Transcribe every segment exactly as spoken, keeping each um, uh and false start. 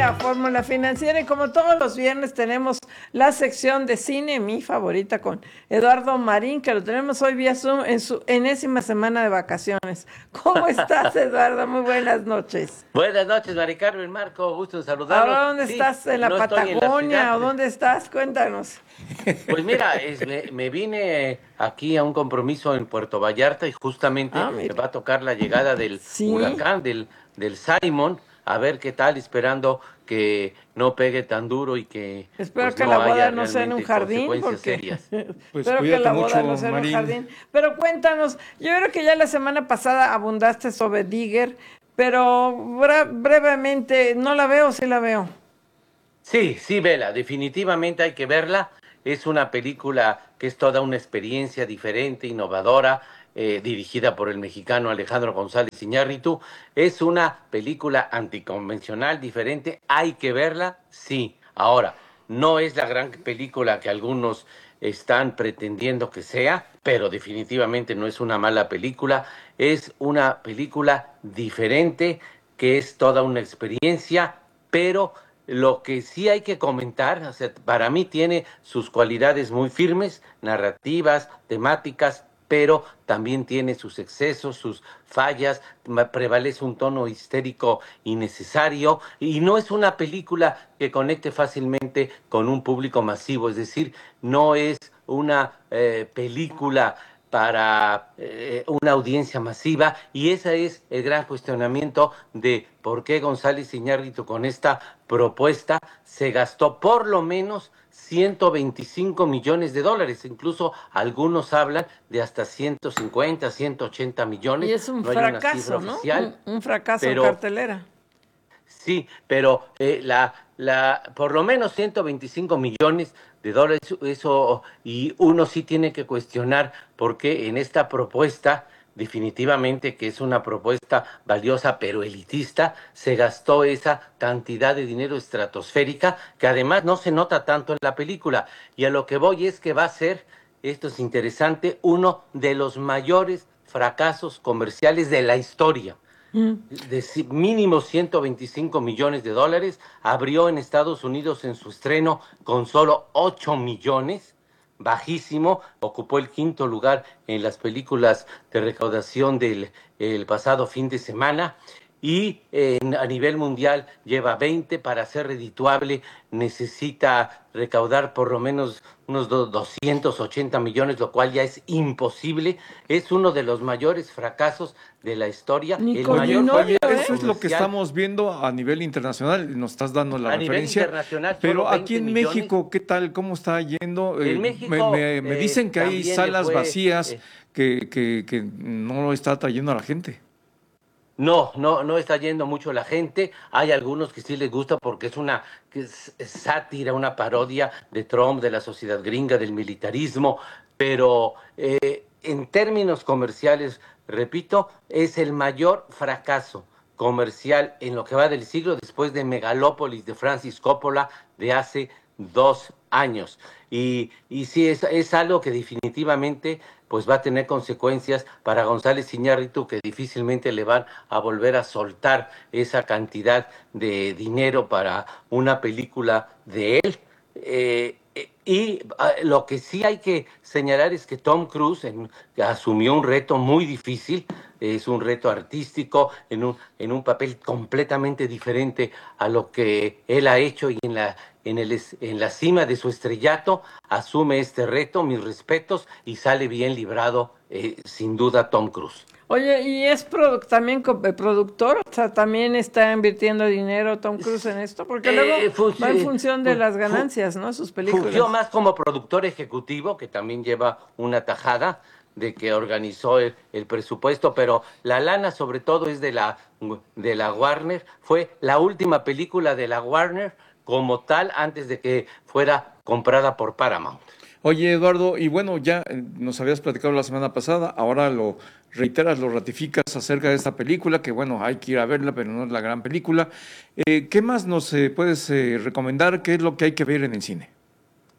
a Fórmula Financiera y como todos los viernes tenemos la sección de cine, mi favorita, con Eduardo Marín, que lo tenemos hoy vía Zoom en su enésima semana de vacaciones. ¿Cómo estás, Eduardo? Muy buenas noches. Buenas noches, Mari Carmen, Marco, gusto en saludarlos. ¿Ahora dónde Sí, estás? ¿En la no estoy en la Patagonia ciudad. o dónde estás? Cuéntanos. Pues mira, es- me, me vine aquí a un compromiso en Puerto Vallarta y justamente Ah, me mira. va a tocar la llegada del Sí. huracán, del, del Simon, a ver qué tal, esperando que no pegue tan duro y que Espero pues que la no boda haya no sea en un realmente jardín, consecuencias porque serias. Pues espero que cuídate la boda no mucho, sea en un Marín. jardín. Pero cuéntanos, yo creo que ya la semana pasada abundaste sobre Digger, pero bre- brevemente, ¿no la veo o sí la veo? Sí, sí, vela, definitivamente hay que verla. Es una película que es toda una experiencia diferente, innovadora, eh, dirigida por el mexicano Alejandro González Iñárritu. Es una película anticonvencional, diferente. Hay que verla, sí. Ahora, no es la gran película que algunos están pretendiendo que sea, pero definitivamente no es una mala película. Es una película diferente, que es toda una experiencia, pero lo que sí hay que comentar, o sea, para mí tiene sus cualidades muy firmes, narrativas, temáticas, pero también tiene sus excesos, sus fallas, ma- prevalece un tono histérico innecesario y no es una película que conecte fácilmente con un público masivo, es decir, no es una eh, película para eh, una audiencia masiva y ese es el gran cuestionamiento de por qué González Iñárritu con esta propuesta se gastó por lo menos ciento veinticinco millones de dólares, incluso algunos hablan de hasta ciento cincuenta, ciento ochenta Y millones, es un no hay una cifra fracaso, ¿no? oficial, Un, un fracaso en pero cartelera. sí, pero eh, la, la, por lo menos ciento veinticinco millones de dólares, eso, y uno sí tiene que cuestionar por qué en esta propuesta, definitivamente que es una propuesta valiosa pero elitista, se gastó esa cantidad de dinero estratosférica que además no se nota tanto en la película. Y a lo que voy es que va a ser, esto es interesante, uno de los mayores fracasos comerciales de la historia Mm. de ci- mínimo ciento veinticinco millones de dólares, abrió en Estados Unidos en su estreno con solo ocho millones, bajísimo, ocupó el quinto lugar en las películas de recaudación del el pasado fin de semana y eh, a nivel mundial lleva veinte. Para ser redituable necesita recaudar por lo menos unos do- doscientos ochenta millones, lo cual ya es imposible. Es uno de los mayores fracasos de la historia, Ni el con Oye, mayor Minorio, oye, ¿eh? fracaso eso es lo que comercial estamos viendo a nivel internacional, nos estás dando la a nivel referencia, internacional, solo pero aquí veinte en millones. México, ¿qué tal? ¿Cómo está yendo? En Eh, me, México me- me eh, dicen que hay también le salas fue, vacías eh, que, que, que no lo está trayendo a la gente. no, no, no está yendo mucho la gente. Hay algunos que sí les gusta porque es una que es- es sátira, una parodia de Trump, de la sociedad gringa, del militarismo, pero eh, en términos comerciales, repito, es el mayor fracaso comercial en lo que va del siglo después de Megalópolis de Francis Coppola de hace dos años. Y, y sí, es, es algo que definitivamente pues va a tener consecuencias para González Iñárritu, que difícilmente le van a volver a soltar esa cantidad de dinero para una película de él. Eh, eh, y ah, lo que sí hay que señalar es que Tom Cruise en- asumió un reto muy difícil, es un reto artístico en un, en un papel completamente diferente a lo que él ha hecho y en la, en el, es- en la cima de su estrellato asume este reto, mis respetos, y sale bien librado, eh, sin duda, Tom Cruise. Oye, ¿y es produ- también co- eh, productor? O sea, ¿también está invirtiendo dinero Tom Cruise en esto? Porque luego Eh, fu- va en eh, función de fu- las fu- ganancias, ¿no? Sus Fungió películas. más como productor ejecutivo, que también lleva una tajada de que organizó el, el presupuesto, pero la lana sobre todo es de la, de la Warner. Fue la última película de la Warner como tal antes de que fuera comprada por Paramount. Oye, Eduardo, y bueno, ya eh, nos habías platicado la semana pasada, ahora lo reiteras, lo ratificas acerca de esta película, que bueno, hay que ir a verla, pero no es la gran película. Eh, ¿qué más nos eh, puedes eh, recomendar? ¿Qué es lo que hay que ver en el cine?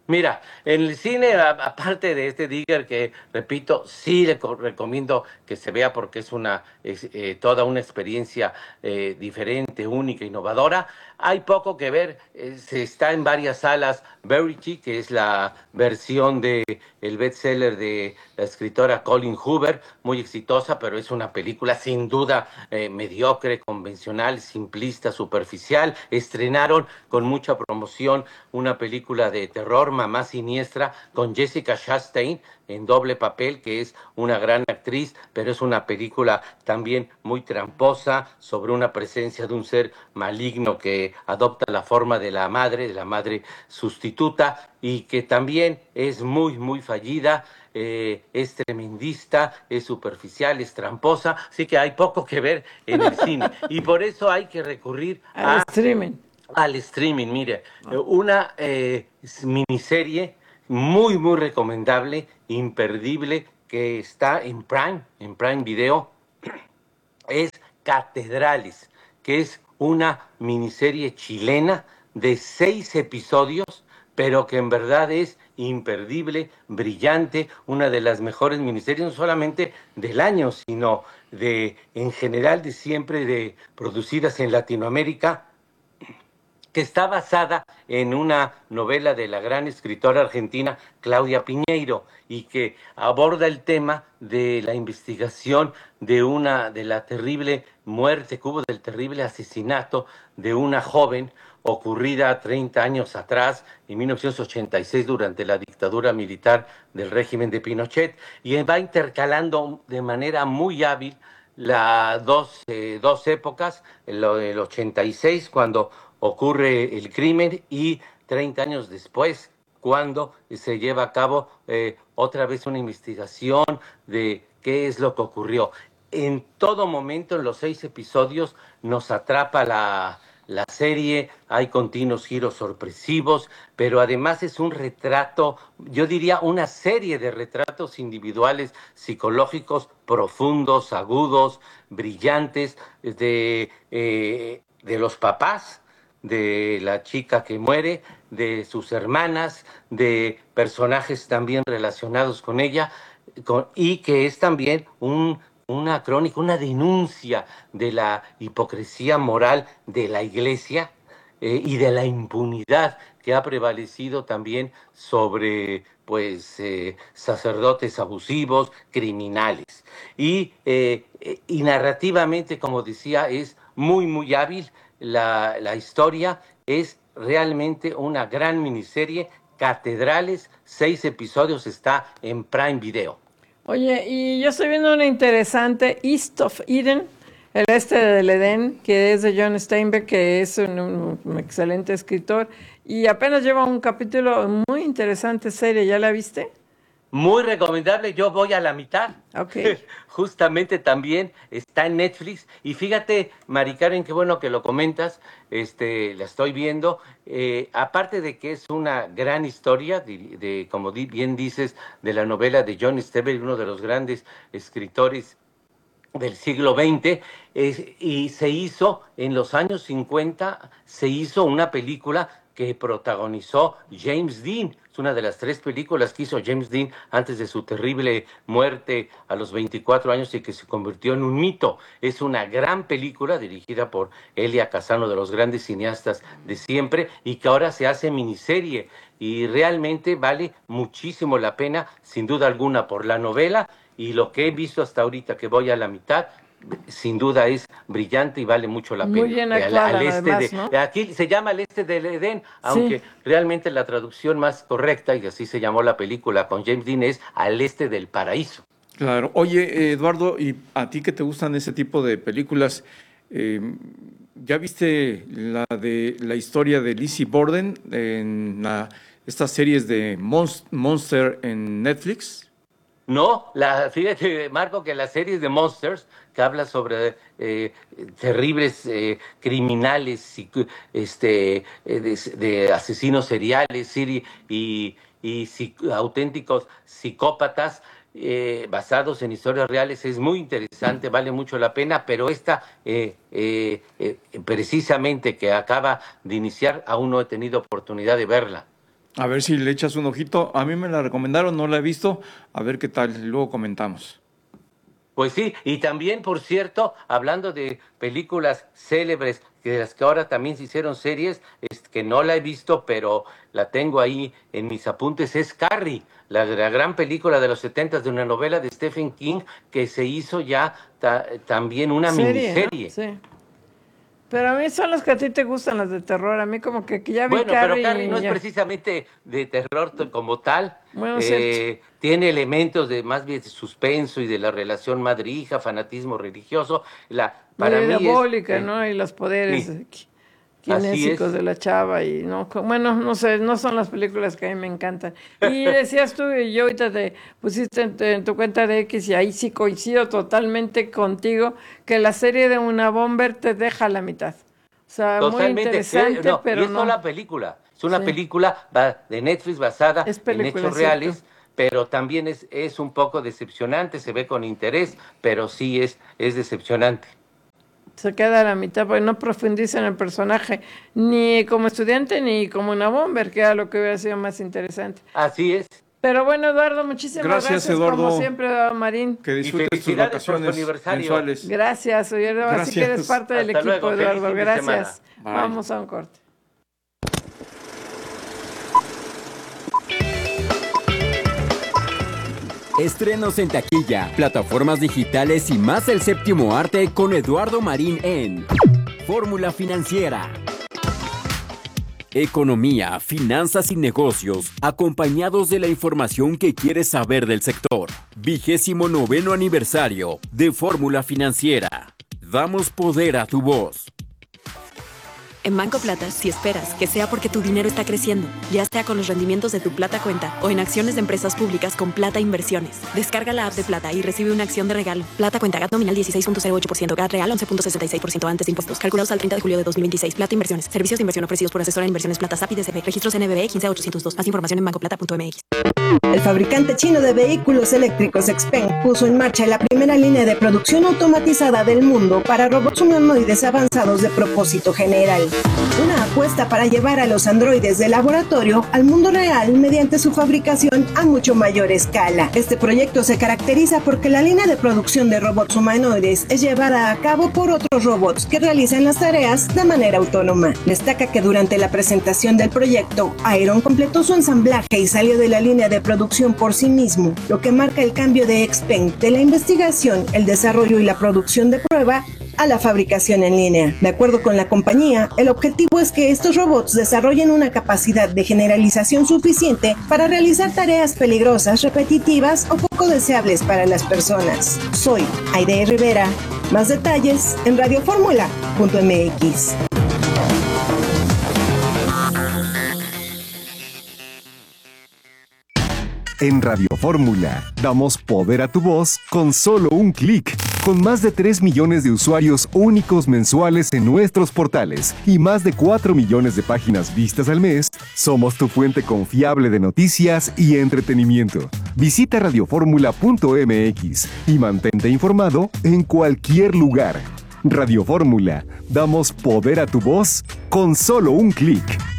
Mira, en el cine, a- aparte de este Digger, que repito, sí le co- recomiendo que se vea porque es una es, eh, toda una experiencia eh, diferente, única, innovadora. Hay poco que ver, eh, se está en varias salas. Verity, que es la versión de el bestseller de la escritora Colin Hoover, muy exitosa, pero es una película sin duda eh, mediocre, convencional, simplista, superficial. Estrenaron con mucha promoción una película de terror, Mamá Siniestra, con Jessica Chastain en doble papel, que es una gran actriz, pero es una película también muy tramposa sobre una presencia de un ser maligno que adopta la forma de la madre, de la madre sustituta, y que también es muy, muy fallida. Eh, es tremendista, es superficial, es tramposa, así que hay poco que ver en el cine. Y por eso hay que recurrir Al a streaming. al streaming. Mire, eh, una eh, miniserie muy, muy recomendable, imperdible, que está en Prime, en Prime Video, es Catedrales, que es una miniserie chilena de seis episodios, pero que en verdad es imperdible, brillante, una de las mejores miniseries, no solamente del año, sino de, en general, de siempre, de producidas en Latinoamérica, que está basada en una novela de la gran escritora argentina Claudia Piñeiro y que aborda el tema de la investigación de una de la terrible muerte que hubo, del terrible asesinato de una joven ocurrida treinta años atrás, en mil novecientos ochenta y seis, durante la dictadura militar del régimen de Pinochet, y va intercalando de manera muy hábil las dos, eh, dos épocas, lo del ochenta y seis, cuando ocurre el crimen, y treinta años después, cuando se lleva a cabo eh, otra vez una investigación de qué es lo que ocurrió. En todo momento, en los seis episodios, nos atrapa la, la serie, hay continuos giros sorpresivos, pero además es un retrato, yo diría una serie de retratos individuales, psicológicos, profundos, agudos, brillantes, de, eh, de los papás, de la chica que muere, de sus hermanas, de personajes también relacionados con ella, con, y que es también un, una crónica, una denuncia de la hipocresía moral de la iglesia, eh, y de la impunidad que ha prevalecido también sobre pues eh, sacerdotes abusivos, criminales. Y, eh, y narrativamente, como decía, es muy, muy hábil. La, la historia es realmente una gran miniserie. Catedrales, seis episodios, está en Prime Video. Oye, y yo estoy viendo una interesante, East of Eden, el este del Edén, que es de John Steinbeck, que es un, un- un excelente escritor, y apenas lleva un capítulo muy interesante serie, ¿ya la viste? Muy recomendable, yo voy a la mitad. Ok. Justamente también está en Netflix. Y fíjate, Mari Karen, qué bueno que lo comentas. Este, la estoy viendo. Eh, aparte de que es una gran historia, de, de, como di, bien dices, de la novela de John Steinbeck, uno de los grandes escritores del siglo veinte, eh, y se hizo en los años cincuenta, se hizo una película que protagonizó James Dean. Es una de las tres películas que hizo James Dean antes de su terrible muerte a los veinticuatro años y que se convirtió en un mito. Es una gran película dirigida por Elia Kazan, de los grandes cineastas de siempre, y que ahora se hace miniserie, y realmente vale muchísimo la pena, sin duda alguna, por la novela, y lo que he visto hasta ahorita, que voy a la mitad, sin duda es brillante y vale mucho la Muy pena. bien Al, al actuada, este además, de, ¿no? aquí se llama El Este del Edén, Sí. aunque realmente la traducción más correcta, y así se llamó la película con James Dean, es Al Este del Paraíso. Claro. Oye, eh, Eduardo, y a ti que te gustan ese tipo de películas, eh, ¿ya viste la de la historia de Lizzie Borden en la- estas series de Monst- Monster en Netflix? No, la, fíjate, Marco, que las series de Monsters, que habla sobre eh, terribles eh, criminales, psico- este, eh, de, de asesinos seriales, sí, y, y psic- auténticos psicópatas, eh, basados en historias reales, es muy interesante, vale mucho la pena, pero esta, eh, eh, eh, precisamente, que acaba de iniciar, aún no he tenido oportunidad de verla. A ver si le echas un ojito. A mí me la recomendaron, no la he visto. A ver qué tal, luego comentamos. Pues sí, y también, por cierto, hablando de películas célebres, de las que ahora también se hicieron series, es que no la he visto, pero la tengo ahí en mis apuntes, es Carrie, la, la gran película de los setentas de una novela de Stephen King, que se hizo ya ta, también una Serie, miniserie. ¿no? Sí. Pero a mí son las que a ti te gustan, las de terror. A mí como que, que ya vi Bueno, Carrie. pero Carrie no ya. es precisamente de terror como tal. Bueno, eh, tiene elementos de más bien de suspenso y de la relación madre-hija, fanatismo religioso. La, para Muy mí diabólica, es, eh, ¿no? Y los poderes sí, qui- kinésicos es. de la chava. Y no, co- bueno, no sé, no son las películas que a mí me encantan. Y decías tú, y yo ahorita te pusiste en tu, en tu cuenta de X, y ahí sí coincido totalmente contigo, que la serie de Una Bomber te deja a la mitad. O sea, muy Totalmente, interesante, eh, no, pero y es no. sola película. Es una Sí. película ba- de Netflix basada Es en película, hechos es cierto. reales, pero también es, es un poco decepcionante, se ve con interés, pero sí es, es decepcionante. Se queda a la mitad porque no profundiza en el personaje, ni como estudiante ni como una bomber, que era lo que hubiera sido más interesante. Así es. Pero bueno, Eduardo, muchísimas gracias, Gracias, Eduardo. como siempre, Eduardo Marín. Que Y disfrutes tus felicidades por su vacaciones aniversario. mensuales. Gracias, oye, así Gracias. que eres parte del Hasta equipo, luego. Feliz Eduardo. fin de Gracias. semana. Bye. Vamos a un corte. Estrenos en taquilla, plataformas digitales y más del séptimo arte con Eduardo Marín en Fórmula Financiera. Economía, finanzas y negocios, acompañados de la información que quieres saber del sector. Vigésimo noveno aniversario de Fórmula Financiera. Damos poder a tu voz. En Banco Plata, si esperas que sea porque tu dinero está creciendo, ya sea con los rendimientos de tu Plata Cuenta o en acciones de empresas públicas con Plata Inversiones. Descarga la app de Plata y recibe una acción de regalo. Plata Cuenta, G A T nominal dieciséis punto cero ocho por ciento, G A T real once punto sesenta y seis por ciento antes de impuestos. Calculados al treinta de julio de dos mil veintiséis. Plata Inversiones. Servicios de inversión ofrecidos por asesora de inversiones Plata S A P y D C B. Registros N B B quince ochocientos dos. Más información en bancoplata punto m x. El fabricante chino de vehículos eléctricos XPeng puso en marcha la primera línea de producción automatizada del mundo para robots humanoides avanzados de propósito general. Una apuesta para llevar a los androides de laboratorio al mundo real mediante su fabricación a mucho mayor escala. Este proyecto se caracteriza porque la línea de producción de robots humanoides es llevada a cabo por otros robots que realizan las tareas de manera autónoma. Destaca que durante la presentación del proyecto, Iron completó su ensamblaje y salió de la línea de producción por sí mismo, lo que marca el cambio de XPeng de la investigación, el desarrollo y la producción de prueba a la fabricación en línea. De acuerdo con la compañía, el objetivo es que estos robots desarrollen una capacidad de generalización suficiente para realizar tareas peligrosas, repetitivas o poco deseables para las personas. Soy Aide Rivera. Más detalles en radioformula punto m x. En Radio Fórmula, damos poder a tu voz con solo un clic. Con más de tres millones de usuarios únicos mensuales en nuestros portales y más de cuatro millones de páginas vistas al mes, somos tu fuente confiable de noticias y entretenimiento. Visita radioformula punto m x y mantente informado en cualquier lugar. Radio Fórmula, damos poder a tu voz con solo un clic.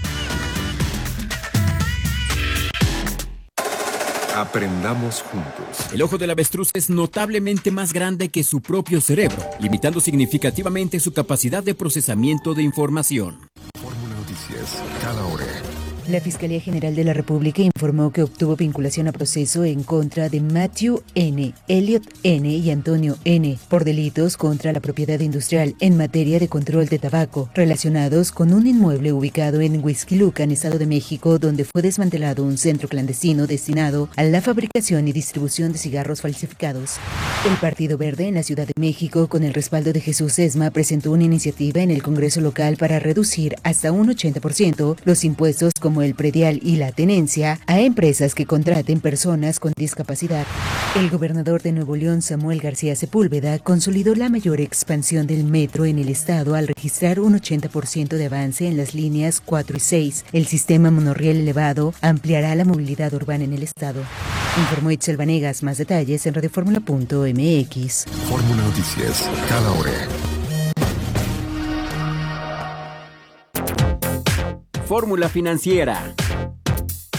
Aprendamos juntos. El ojo del avestruz es notablemente más grande que su propio cerebro, limitando significativamente su capacidad de procesamiento de información. Fórmula Noticias, cada hora. La Fiscalía General de la República informó que obtuvo vinculación a proceso en contra de Matthew N., Elliot N. y Antonio N. por delitos contra la propiedad industrial en materia de control de tabaco, relacionados con un inmueble ubicado en Huixquilucan, Estado de México, donde fue desmantelado un centro clandestino destinado a la fabricación y distribución de cigarros falsificados. El Partido Verde en la Ciudad de México, con el respaldo de Jesús Esma, presentó una iniciativa en el Congreso local para reducir hasta un ochenta por ciento los impuestos como el predial y la tenencia a empresas que contraten personas con discapacidad. El gobernador de Nuevo León, Samuel García Sepúlveda, consolidó la mayor expansión del metro en el estado al registrar un ochenta por ciento de avance en las líneas cuatro y seis. El sistema monorriel elevado ampliará la movilidad urbana en el estado. Informó Itzel Vanegas. Más detalles en radioformula punto m x. Fórmula Noticias, cada hora. Fórmula Financiera.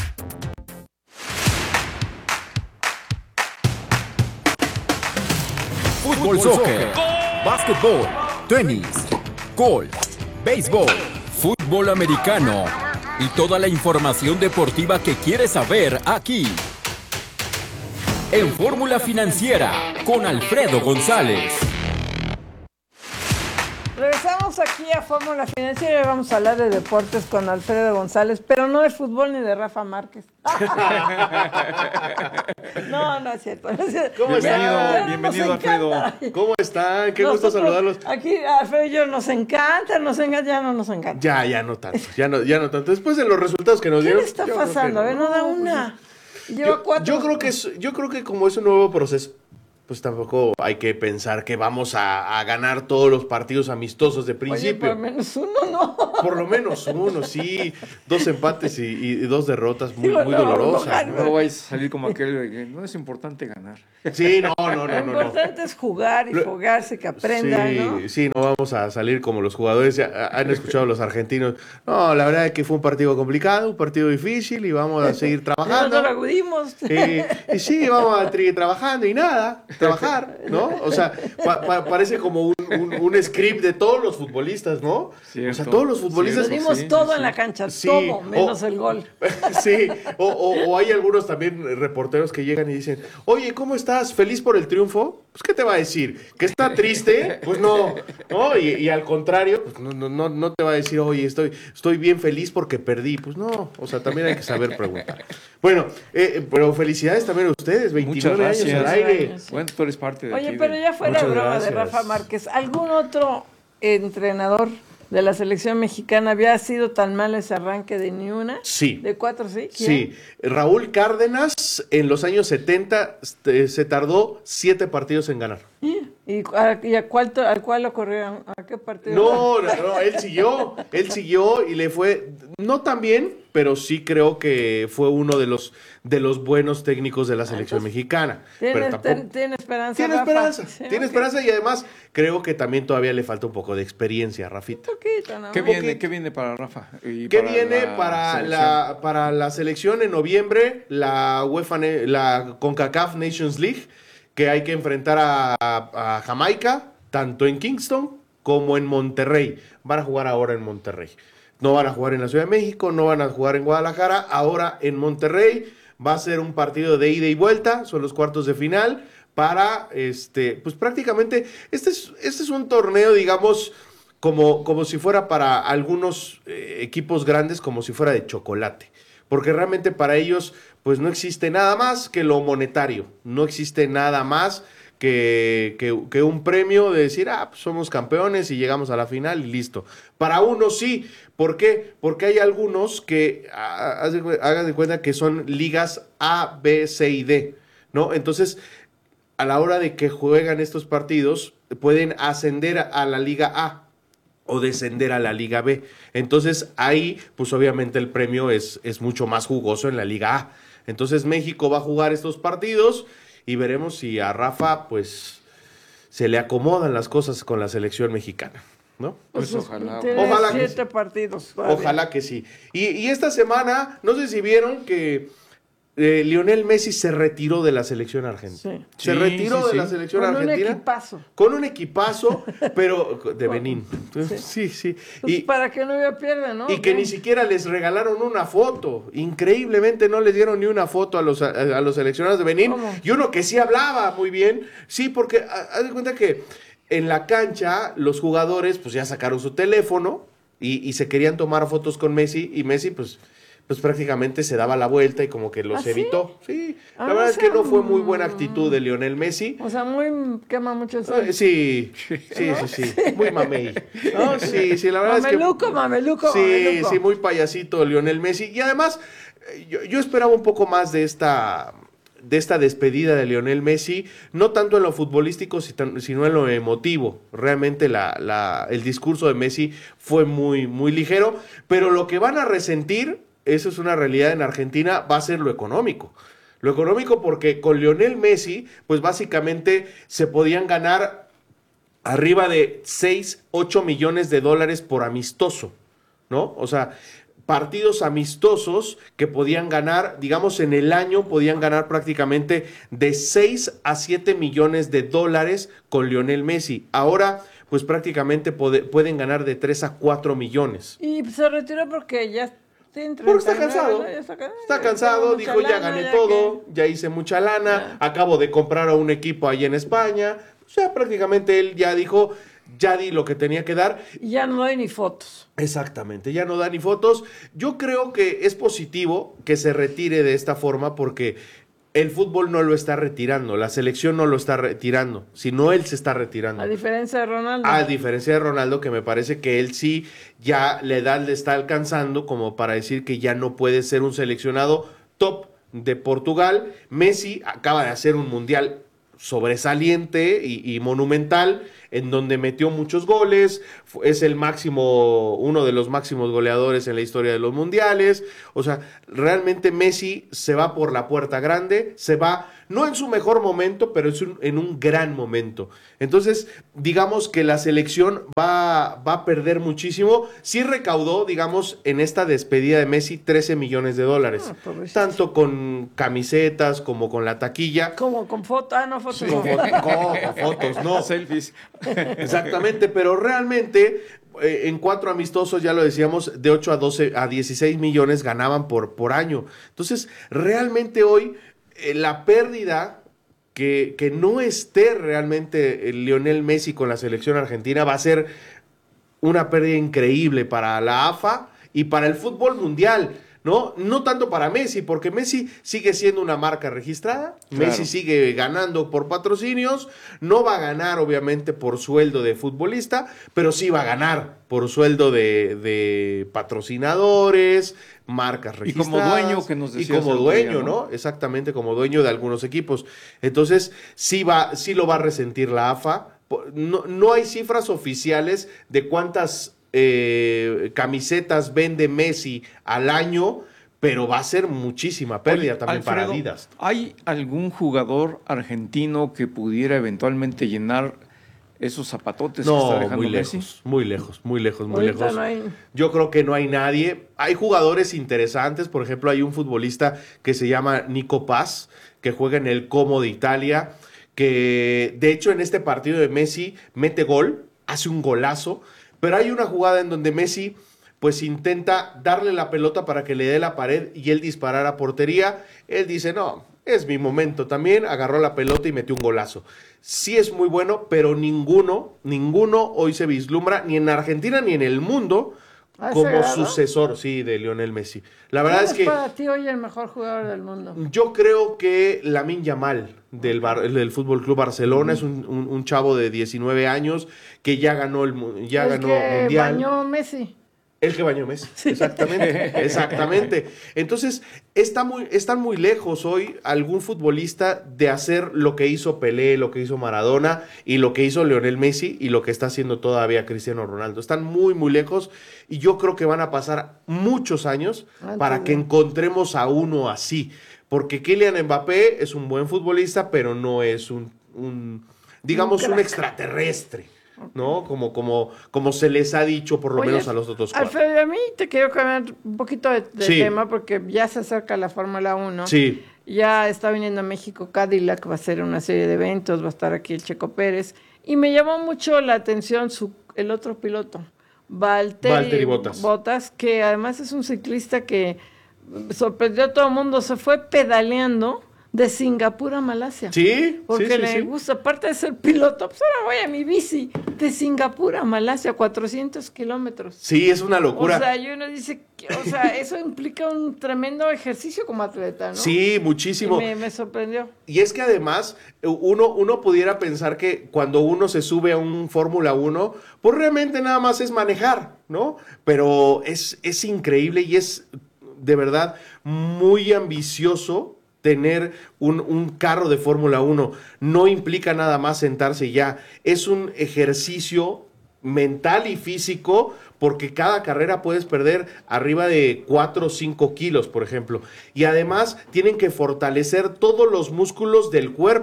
fútbol, soccer, básquetbol, tenis, golf, béisbol, fútbol americano y toda la información deportiva que quieres saber aquí. En Fórmula Financiera con Alfredo González. Regresamos aquí a Fórmula Financiera y vamos a hablar de deportes con Alfredo González, pero no de fútbol ni de Rafa Márquez. No, no es cierto. No es cierto. ¿Cómo están? Ya, ya Bienvenido, Alfredo. ¿Cómo están? Qué Nosotros, gusto saludarlos. Aquí Alfredo y yo nos encanta, nos encanta, ya no nos encanta. Ya, ya no tanto, ya no, ya no tanto. Después de los resultados que nos ¿Qué dieron. le está yo creo pasando? A que ver, no da una. Lleva Yo, cuatro. yo creo que es, yo creo que como es un nuevo proceso, pues tampoco hay que pensar que vamos a, a ganar todos los partidos amistosos de Oye, principio. por lo menos uno no. Por lo menos uno, sí. Dos empates y, y dos derrotas muy, Digo, muy no, dolorosas. no, ¿no? No vais a salir como aquel que no es importante ganar. Sí, no, no, no, Lo no. no. importante es jugar y Lo- fogarse, que aprenda, sí, ¿no? sí, no vamos a salir como los jugadores. Ya han escuchado los argentinos. No, la verdad es que fue un partido complicado, un partido difícil y vamos a seguir trabajando. Nosotros lo acudimos. Eh, y sí, vamos a seguir trabajando y nada, trabajar, ¿no? O sea, pa- pa- parece como un, un, un script de todos los futbolistas, ¿no? Cierto. O sea, todos los futbolistas. Lo dimos Sí, todo sí, en la sí. cancha, Sí, todo, menos o- el gol. Sí, o, o- o hay algunos también reporteros que llegan y dicen, oye, ¿cómo estás? ¿Feliz por el triunfo? Pues, ¿qué te va a decir? ¿Que está triste? Pues no, ¿no? Y, y al contrario, pues no, no, no, no te va a decir, oye, estoy, estoy bien feliz porque perdí. Pues no, o sea, también hay que saber preguntar. Bueno, eh, pero felicidades también a ustedes, veintinueve años gracias. al aire. Años. Bueno, tú eres parte de Oye, aquí pero de- ya fuera Muchas broma gracias. de Rafa Márquez, ¿algún otro entrenador de la selección mexicana había sido tan malo ese arranque de ni una? Sí. ¿De cuatro, sí? ¿Quién? Sí, Raúl Cárdenas en los años setenta este, se tardó siete partidos en ganar. ¿Y a, y a cuál, to- al cuál lo corrieron? ¿A qué partido? No, no, no, él siguió, él siguió y le fue, no tan bien, pero sí creo que fue uno de los, de los buenos técnicos de la selección mexicana. ¿Tiene, Pero tampoco- ten- tiene esperanza, Tiene Rafa? esperanza, Sí, tiene ok. esperanza y además creo que también todavía le falta un poco de experiencia, Rafita. Un poquito, ¿no? ¿Qué Poquito. viene, ¿Qué viene para Rafa? Y ¿Qué para viene la para selección? la, para la selección en noviembre? La UEFA, ne- la CONCACAF Nations League, que hay que enfrentar a, a Jamaica, tanto en Kingston como en Monterrey. Van a jugar ahora en Monterrey. No van a jugar en la Ciudad de México, no van a jugar en Guadalajara, ahora en Monterrey. Va a ser un partido de ida y vuelta, son los cuartos de final, para, este, pues prácticamente, este es, este es un torneo, digamos, como, como si fuera para algunos eh, equipos grandes, como si fuera de chocolate. Porque realmente para ellos, pues no existe nada más que lo monetario. No existe nada más que, que, que un premio de decir, ah, pues somos campeones y llegamos a la final y listo. Para unos sí. ¿Por qué? Porque hay algunos que, ah, haz de cu- hagan de cuenta que son ligas A, B, C y D, ¿no? Entonces, a la hora de que juegan estos partidos, pueden ascender a la Liga A o descender a la Liga B. Entonces ahí, pues obviamente el premio es, es mucho más jugoso en la Liga A. Entonces México va a jugar estos partidos y veremos si a Rafa, pues, se le acomodan las cosas con la selección mexicana, ¿no? Pues ojalá. Tiene Ojalá que siete partidos. todavía. Ojalá que sí. Y, y esta semana, no sé si vieron que eh, Lionel Messi se retiró de la selección argentina. Sí. Se Sí, retiró sí, de sí. la selección Con un argentina. equipazo. Con un equipazo, pero de Benín. Sí, sí. Pues Y, para que no hubiera pierde, ¿no? y que ni siquiera les regalaron una foto. Increíblemente no les dieron ni una foto a los, a, a los seleccionados de Benín. ¿Cómo? Y uno que sí hablaba muy bien. Sí, porque ha- haz de cuenta que en la cancha los jugadores pues ya sacaron su teléfono y, y se querían tomar fotos con Messi. Y Messi pues, pues prácticamente se daba la vuelta y como que los ¿Ah, sí? evitó. Sí, la Ah, verdad o es que sea, no fue muy buena mm. actitud de Lionel Messi. O sea, muy quema mucho el sol. Eh, Sí, sí, sí, sí, muy mamey. No, sí, sí, la verdad Mameluco, es que... mameluco, Sí, mameluco. sí, muy payasito Lionel Messi. Y además, eh, yo, yo esperaba un poco más de esta, de esta despedida de Lionel Messi, no tanto en lo futbolístico, si tan- sino en lo emotivo. Realmente la, la, el discurso de Messi fue muy, muy ligero, pero lo que van a resentir, eso es una realidad en Argentina, va a ser lo económico. Lo económico porque con Lionel Messi, pues básicamente se podían ganar arriba de seis, ocho millones de dólares por amistoso, ¿no? O sea, partidos amistosos que podían ganar, digamos en el año podían ganar prácticamente de seis a siete millones de dólares con Lionel Messi. Ahora pues prácticamente puede, pueden ganar de tres a cuatro millones. Y se retiró porque ya... Porque está cansado, ya está, está cansado, dijo ya gané ya todo, que... ya hice mucha lana, ya. Acabo de comprar a un equipo ahí en España, o sea, prácticamente él ya dijo, ya di lo que tenía que dar. Y ya no doy ni fotos. Exactamente, ya no da ni fotos. Yo creo que es positivo que se retire de esta forma porque el fútbol no lo está retirando, la selección no lo está retirando, sino él se está retirando. A diferencia de Ronaldo. A diferencia de Ronaldo, que me parece que él sí, ya la edad le está alcanzando como para decir que ya no puede ser un seleccionado top de Portugal. Messi acaba de hacer un mundial sobresaliente y, y monumental, en donde metió muchos goles, es el máximo, uno de los máximos goleadores en la historia de los mundiales. O sea, realmente Messi se va por la puerta grande, se va, no en su mejor momento, pero es un, en un gran momento. Entonces, digamos que la selección va, va a perder muchísimo. Sí recaudó, digamos, en esta despedida de Messi, trece millones de dólares. Ah, tanto con camisetas como con la taquilla. Como con fotos, ah, no, fotos. Sí, con, foto, con fotos, no. Selfies. Exactamente, pero realmente eh, en cuatro amistosos, ya lo decíamos, de ocho a doce a dieciséis millones ganaban por, por año. Entonces, realmente hoy eh, la pérdida que, que no esté realmente el Lionel Messi con la selección argentina va a ser una pérdida increíble para la A F A y para el fútbol mundial. ¿No? No tanto para Messi, porque Messi sigue siendo una marca registrada, claro. Messi sigue ganando por patrocinios, no va a ganar obviamente por sueldo de futbolista, pero sí va a ganar por sueldo de, de patrocinadores, marcas registradas. Y como dueño, que nos decías. Y como dueño, día, ¿no? ¿no? Exactamente, como dueño de algunos equipos. Entonces, sí, va, sí lo va a resentir la A F A. No, no hay cifras oficiales de cuántas Eh, camisetas vende Messi al año, pero va a ser muchísima pérdida. Oye, también Alfredo, para Adidas. ¿Hay algún jugador argentino que pudiera eventualmente llenar esos zapatotes no, que está dejando muy Messi? lejos, muy lejos, muy lejos, muy Ahorita lejos. No hay... Yo creo que no hay nadie. Hay jugadores interesantes, por ejemplo, hay un futbolista que se llama Nico Paz, que juega en el Como de Italia, que de hecho en este partido de Messi mete gol, hace un golazo. Pero hay una jugada en donde Messi pues intenta darle la pelota para que le dé la pared y él disparar a portería. Él dice, no, es mi momento también. Agarró la pelota y metió un golazo. Sí es muy bueno, pero ninguno, ninguno hoy se vislumbra, ni en Argentina ni en el mundo, como sucesor, sí, de Lionel Messi. La verdad es que... ¿Quién es para ti hoy el mejor jugador del mundo? Yo creo que Lamine Yamal del, Bar, del Fútbol Club Barcelona, uh-huh. es un, un, un chavo de diecinueve años que ya ganó el ya el ganó que mundial. Bañó Messi. El que bañó Messi, sí. exactamente, exactamente. Entonces, está muy, están muy lejos hoy algún futbolista de hacer lo que hizo Pelé, lo que hizo Maradona y lo que hizo Lionel Messi y lo que está haciendo todavía Cristiano Ronaldo. Están muy, muy lejos y yo creo que van a pasar muchos años Antes para que encontremos a uno así. Porque Kylian Mbappé es un buen futbolista, pero no es un, un digamos, un, un extraterrestre. ¿No? Como, como, como se les ha dicho por lo Oye, menos a los otros cuatro. Alfredo, a mí te quiero cambiar un poquito de, de sí. tema porque ya se acerca la Fórmula uno. Sí. Ya está viniendo a México Cadillac, va a hacer una serie de eventos, va a estar aquí el Checo Pérez. Y me llamó mucho la atención su, el otro piloto, Valtteri, Valtteri Bottas. Bottas, que además es un ciclista que sorprendió a todo el mundo, se fue pedaleando de Singapur a Malasia. Sí, porque sí, sí, le sí. gusta, aparte de ser piloto, pues ahora voy a mi bici de Singapur a Malasia, cuatrocientos kilómetros. Sí, es una locura. O sea, y uno dice, que, o sea, eso implica un tremendo ejercicio como atleta, ¿no? Sí, muchísimo. Y me, me sorprendió. Y es que además, uno, uno pudiera pensar que cuando uno se sube a un Fórmula uno, pues realmente nada más es manejar, ¿no? Pero es, es increíble y es de verdad muy ambicioso tener un, un carro de Fórmula uno. No implica nada más sentarse ya. Es un ejercicio mental y físico porque cada carrera puedes perder arriba de cuatro o cinco kilos, por ejemplo. Y además tienen que fortalecer todos los músculos del cuerpo.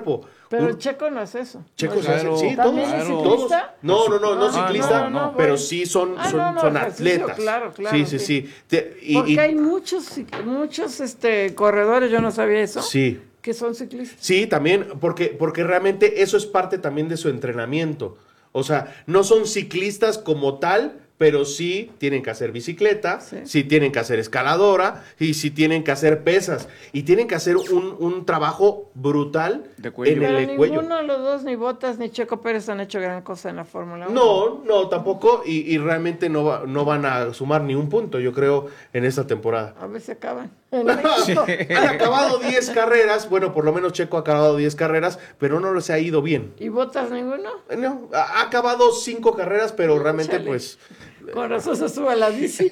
Pero Un- el Checo no es eso. Checo No, se hace, claro. sí, ¿También todos, es todos. ciclista? No, no, no, no Ah, ciclista, no, no, no, pero bueno. sí son, Ah, son, no, no, son ejercicio, atletas. claro, claro, Sí, sí, sí. sí. Te- y- Porque y- hay muchos, cic- muchos este, corredores, yo no sabía eso, Sí. que son ciclistas. Sí, también, porque, porque realmente eso es parte también de su entrenamiento. O sea, no son ciclistas como tal, pero sí tienen que hacer bicicleta, Sí. sí, tienen que hacer escaladora y sí tienen que hacer pesas. Y tienen que hacer un, un trabajo brutal De cuello. en Pero el ninguno cuello. de los dos, ni Bottas ni Checo Pérez, han hecho gran cosa en la Fórmula uno. No, no, tampoco. Y, y realmente no, va- no van a sumar ni un punto, yo creo, en esta temporada. A ver si acaban. En México. Han acabado diez carreras, bueno, por lo menos Checo ha acabado diez carreras, pero no les ha ido bien. ¿Y Bottas ninguno? No, ha ha acabado cinco carreras, pero realmente Chale. pues... Con razón se sube a la bici.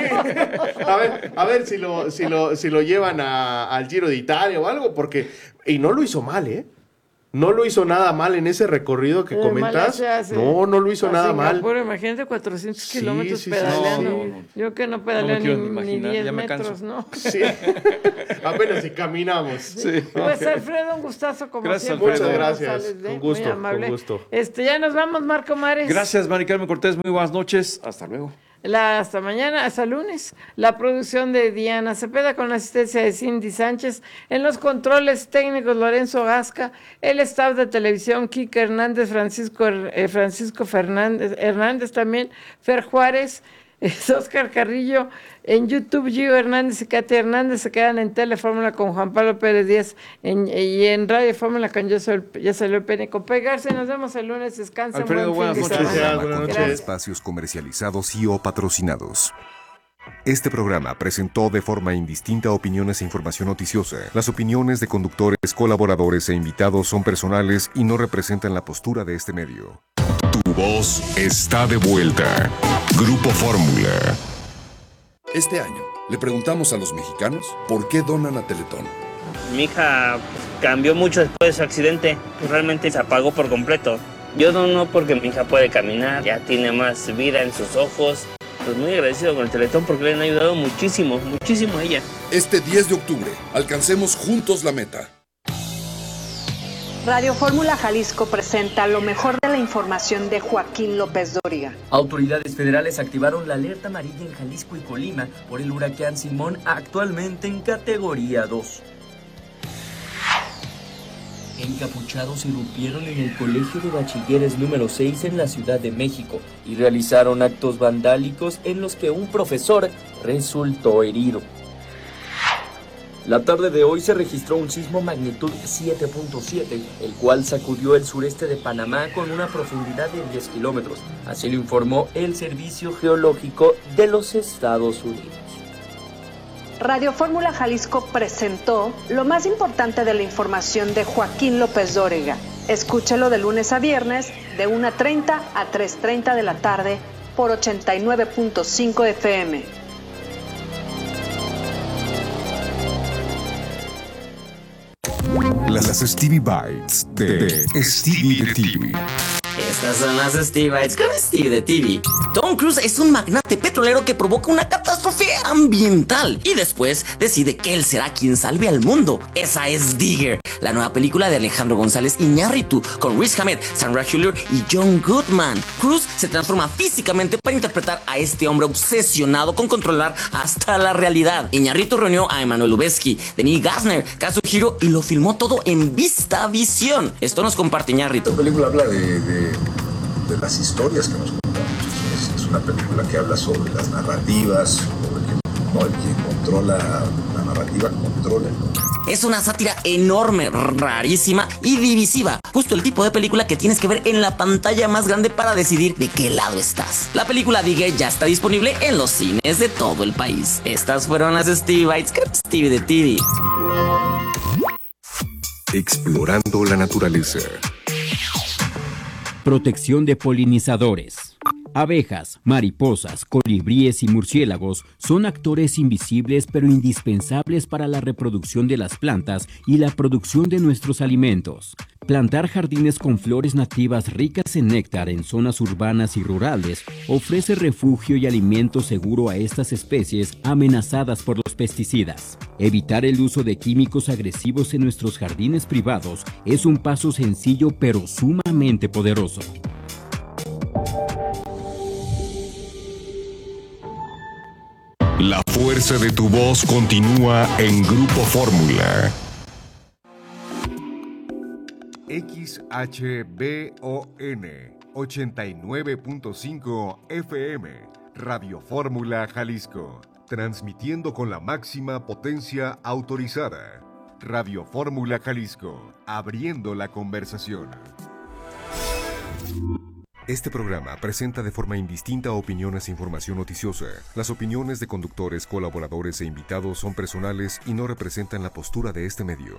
A ver, a ver si lo, si lo, si lo llevan a- al Giro de Italia o algo, porque... Y no lo hizo mal, ¿eh? No lo hizo nada mal en ese recorrido que Eh, comentas. Malasia hace- No, no lo hizo a nada mal. Singapur, imagínate cuatrocientos Sí, kilómetros sí, sí, pedaleando. sí. Yo que no No pedaleo me quiero ni, ni ni imaginar, diez ya me canso. metros, ¿no? Sí. Apenas si caminamos. Sí. Pues Alfredo, un gustazo como Gracias, siempre. Alfredo. Muchas gracias. González, ¿eh? Con gusto, Muy amable. con gusto. Este, ya nos vamos, Marco Mares. Gracias, Mari Carmen Cortés. Muy buenas noches. Hasta luego. La, hasta mañana, hasta lunes. La producción de Diana Cepeda con la asistencia de Cindy Sánchez. En los controles técnicos, Lorenzo Gasca. El staff de televisión, Kike Hernández, Francisco, eh, Francisco Fernández, Hernández también, Fer Juárez, es Oscar Carrillo. En YouTube, Gio Hernández y Katy Hernández se quedan en Telefórmula con Juan Pablo Pérez Díaz en, y en Radio Fórmula con Yo Soy, Ya Salió el Pene con Pegarse. Nos vemos el lunes. Descansen. Alfredo, buen fin buenas de noches. semana. Gracias, buenas Contiene noches. espacios comercializados y o patrocinados. Este programa presentó de forma indistinta opiniones e información noticiosa. Las opiniones de conductores, colaboradores e invitados son personales y no representan la postura de este medio. Tu voz está de vuelta. Grupo Fórmula. Este año le preguntamos a los mexicanos por qué donan a Teletón. Mi hija cambió mucho después de su accidente, realmente se apagó por completo. Yo dono porque mi hija puede caminar, ya tiene más vida en sus ojos. Pues muy agradecido con el Teletón porque le han ayudado muchísimo, muchísimo a ella. Este diez de octubre, alcancemos juntos la meta. Radio Fórmula Jalisco presenta lo mejor de la información de Joaquín López Dóriga. Autoridades federales activaron la alerta amarilla en Jalisco y Colima por el huracán Simón, actualmente en categoría dos. Encapuchados irrumpieron en el Colegio de Bachilleres número seis en la Ciudad de México y realizaron actos vandálicos en los que un profesor resultó herido. La tarde de hoy se registró un sismo magnitud siete punto siete, el cual sacudió el sureste de Panamá con una profundidad de diez kilómetros. Así lo informó el Servicio Geológico de los Estados Unidos. Radio Fórmula Jalisco presentó lo más importante de la información de Joaquín López Dóriga. Escúchelo de lunes a viernes de una treinta a tres treinta de la tarde por ochenta y nueve punto cinco F M. Las Stevie Bites de Stevie de T V. Estas son las Stevie Bites con Stevie de T V. Tom Cruise es un magnate petrolero que provoca una catástrofe ambiental y después decide que él será quien salve al mundo. Esa es Digger, la nueva película de Alejandro González Iñárritu con Riz Ahmed, Sandra Hüller y John Goodman. Cruise se transforma físicamente para interpretar a este hombre obsesionado con controlar hasta la realidad. Iñárritu reunió a Emmanuel Lubezki, Denis Gassner, Kazuhiro y lo filmó todo en Vista-Visión. Esto nos comparte Iñárritu. La película habla de, de, de las historias que nos contamos. Es, es una película que habla sobre las narrativas, sobre el que, no, el que controla la narrativa, controla el mundo. Es una sátira enorme, rarísima y divisiva. Justo el tipo de película que tienes que ver en la pantalla más grande para decidir de qué lado estás. La película Digger ya está disponible en los cines de todo el país. Estas fueron las Stevie Bites con Stevie de T V. Explorando la naturaleza. Protección de polinizadores. Abejas, mariposas, colibríes y murciélagos son actores invisibles pero indispensables para la reproducción de las plantas y la producción de nuestros alimentos. Plantar jardines con flores nativas ricas en néctar en zonas urbanas y rurales ofrece refugio y alimento seguro a estas especies amenazadas por los pesticidas. Evitar el uso de químicos agresivos en nuestros jardines privados es un paso sencillo pero sumamente poderoso. La fuerza de tu voz continúa en Grupo Fórmula. X H B O N ochenta y nueve punto cinco F M, Radio Fórmula Jalisco, transmitiendo con la máxima potencia autorizada. Radio Fórmula Jalisco, abriendo la conversación. Este programa presenta de forma indistinta opiniones e información noticiosa. Las opiniones de conductores, colaboradores e invitados son personales y no representan la postura de este medio.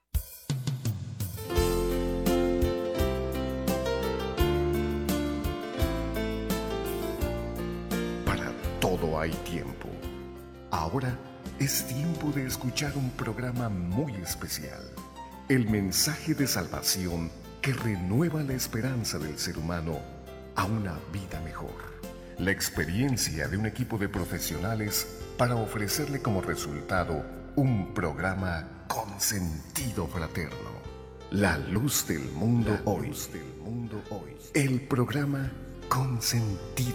Todo hay tiempo. Ahora es tiempo de escuchar un programa muy especial. El mensaje de salvación que renueva la esperanza del ser humano a una vida mejor. La experiencia de un equipo de profesionales para ofrecerle como resultado un programa con sentido fraterno. La luz del mundo hoy. El programa con sentido